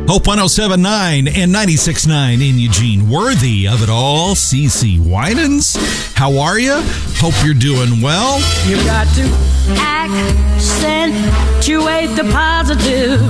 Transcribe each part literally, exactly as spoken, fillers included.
Hope one oh seven point nine and ninety-six point nine in Eugene. Worthy of it all, Cece Winans. How are you? Hope you're doing well. You got to accentuate the positive,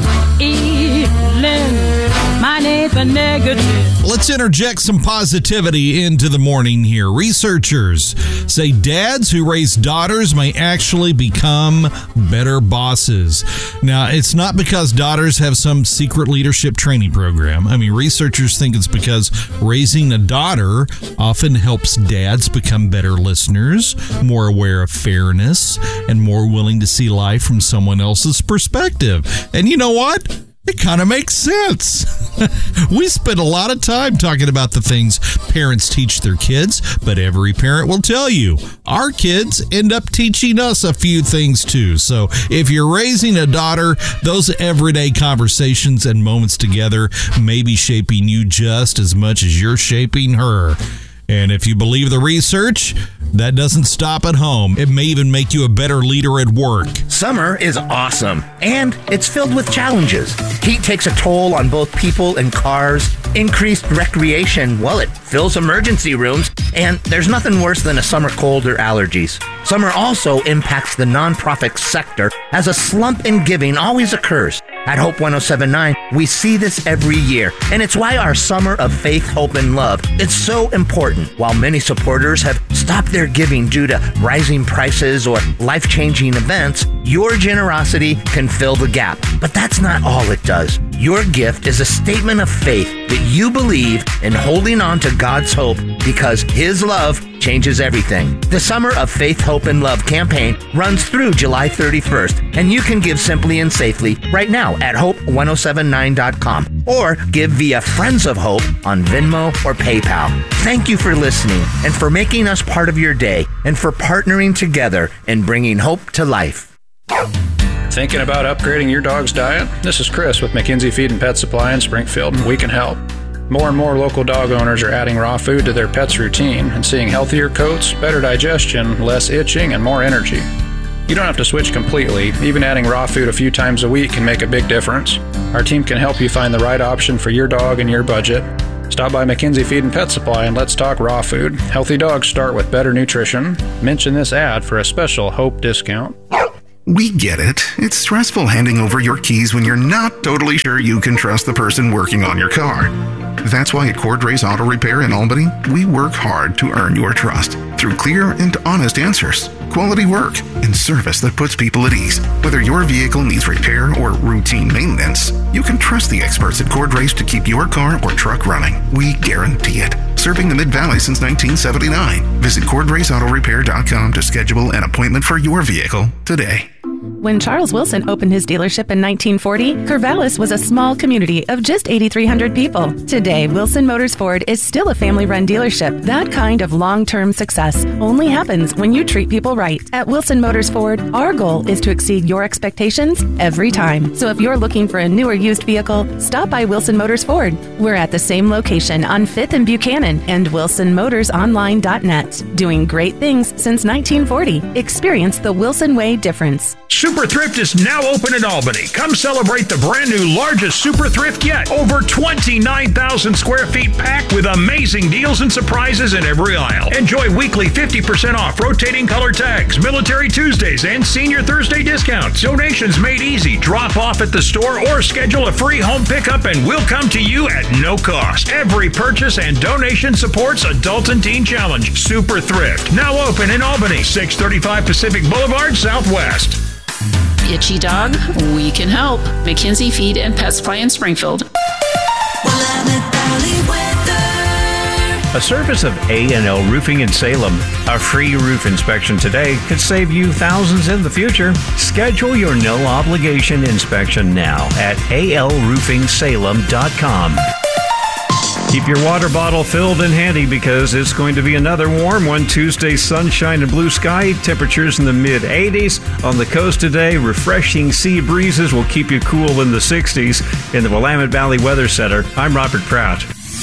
eliminate the negative. Let's interject some positivity into the morning here. Researchers say dads who raise daughters may actually become better bosses. Now, it's not because daughters have some secret leadership training program. I mean, researchers think it's because raising a daughter often helps dads become better listeners, more aware of fairness, and more willing to see life from someone else's perspective. And you know what? It kind of makes sense. We spend a lot of time talking about the things parents teach their kids, but every parent will tell you our kids end up teaching us a few things too. So if you're raising a daughter, those everyday conversations and moments together may be shaping you just as much as you're shaping her. And if you believe the research, that doesn't stop at home. It may even make you a better leader at work. Summer is awesome, and it's filled with challenges. Heat takes a toll on both people and cars. Increased recreation, well, it fills emergency rooms, and there's nothing worse than a summer cold or allergies. Summer also impacts the nonprofit sector, as a slump in giving always occurs. At Hope one oh seven point nine, we see this every year, and it's why our Summer of Faith, Hope, and Love is so important. While many supporters have stopped their giving due to rising prices or life-changing events, your generosity can fill the gap. But that's not all it does. Your gift is a statement of faith that you believe in holding on to God's hope because His love changes everything. The Summer of Faith, Hope, and Love campaign runs through July thirty-first, and you can give simply and safely right now at hope one oh seven nine dot com or give via Friends of Hope on Venmo or PayPal. Thank you for listening and for making us part of your day and for partnering together in bringing hope to life. Thinking about upgrading your dog's diet? This is Chris with McKinsey Feed and Pet Supply in Springfield, and we can help. More and more local dog owners are adding raw food to their pet's routine and seeing healthier coats, better digestion, less itching, and more energy. You don't have to switch completely. Even adding raw food a few times a week can make a big difference. Our team can help you find the right option for your dog and your budget. Stop by McKinsey Feed and Pet Supply and let's talk raw food. Healthy dogs start with better nutrition. Mention this ad for a special Hope discount. We get it. It's stressful handing over your keys when you're not totally sure you can trust the person working on your car. That's why at Cordray's Auto Repair in Albany, we work hard to earn your trust through clear and honest answers, quality work, and service that puts people at ease. Whether your vehicle needs repair or routine maintenance, you can trust the experts at Cordray's to keep your car or truck running. We guarantee it. Serving the Mid-Valley since nineteen seventy-nine. Visit cordrays auto repair dot com to schedule an appointment for your vehicle today. When Charles Wilson opened his dealership in nineteen forty, Corvallis was a small community of just eight thousand three hundred people. Today, Wilson Motors Ford is still a family-run dealership. That kind of long-term success only happens when you treat people right. At Wilson Motors Ford, our goal is to exceed your expectations every time. So if you're looking for a new or used vehicle, stop by Wilson Motors Ford. We're at the same location on fifth and Buchanan and wilson motors online dot net. Doing great things since nineteen forty. Experience the Wilson Way difference. Super Thrift is now open in Albany. Come celebrate the brand new largest Super Thrift yet. Over twenty-nine thousand square feet packed with amazing deals and surprises in every aisle. Enjoy weekly fifty percent off rotating color tags, Military Tuesdays, and Senior Thursday discounts. Donations made easy. Drop off at the store or schedule a free home pickup and we'll come to you at no cost. Every purchase and donation supports Adult and Teen Challenge. Super Thrift. Now open in Albany, six thirty-five Pacific Boulevard, Southwest. Itchy dog? We can help. McKinsey Feed and Pet Supply in Springfield. A service of A and L Roofing in Salem. A free roof inspection today could save you thousands in the future. Schedule your no-obligation inspection now at a l roofing salem dot com. Keep your water bottle filled and handy because it's going to be another warm one. Tuesday, sunshine and blue sky. Temperatures in the mid eighties. On the coast today, refreshing sea breezes will keep you cool in the sixties. In the Willamette Valley Weather Center, I'm Robert Pratt.